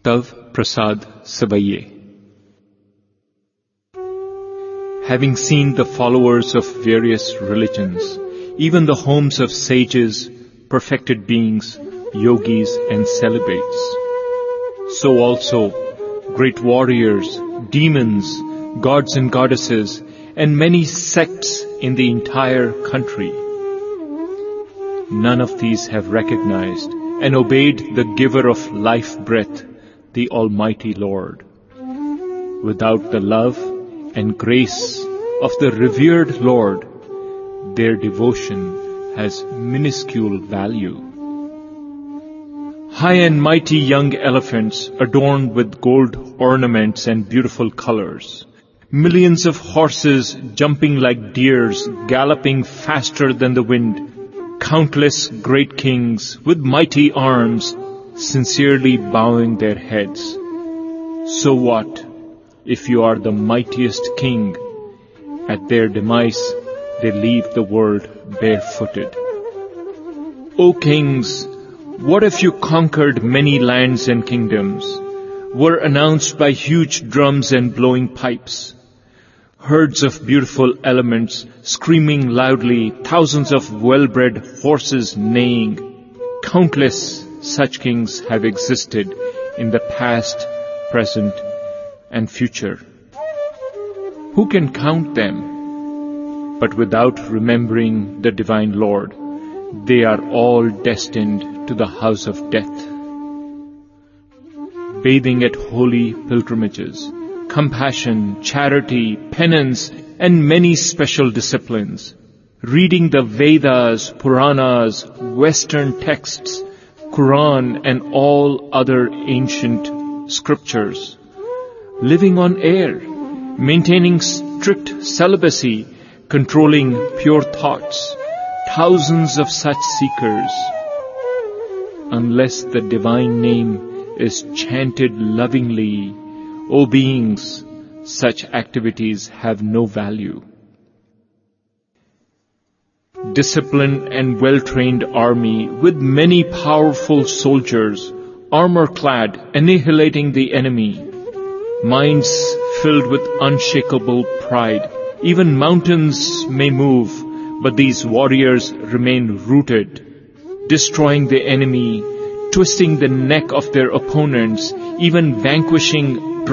Vastav Prasad Savaiye. Having seen the followers of various religions, even the homes of sages, perfected beings, yogis and celibates, so also great warriors, demons, gods and goddesses, and many sects in the entire country, none of these have recognized and obeyed the giver of life breath, the Almighty Lord. Without the love and grace of the revered Lord, their devotion has minuscule value. High and mighty young elephants adorned with gold ornaments and beautiful colors. Millions of horses jumping like deers, galloping faster than the wind. Countless great kings with mighty arms, sincerely bowing their heads. So what if you are the mightiest king? At their demise, they leave the world barefooted. O kings, what if you conquered many lands and kingdoms, were announced by huge drums and blowing pipes, herds of beautiful elements screaming loudly, thousands of well-bred horses neighing? Countless such kings have existed in the past, present, and future. Who can count them? But without remembering the Divine Lord, they are all destined to the house of death. Bathing at holy pilgrimages, compassion, charity, penance, and many special disciplines, reading the Vedas, Puranas, Western texts, Quran, and all other ancient scriptures, living on air, maintaining strict celibacy, controlling pure thoughts, thousands of such seekers. Unless the divine name is chanted lovingly, O beings, such activities have no value. Disciplined and well-trained army with many powerful soldiers, armor-clad, annihilating the enemy. Minds filled with unshakable pride. Even mountains may move, but these warriors remain rooted, destroying the enemy, twisting the neck of their opponents, even vanquishing